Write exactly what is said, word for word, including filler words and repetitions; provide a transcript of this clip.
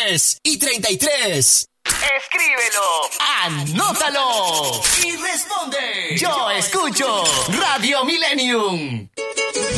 tres y treinta y tres. Escríbelo, anótalo y responde. Yo escucho Radio Millennium.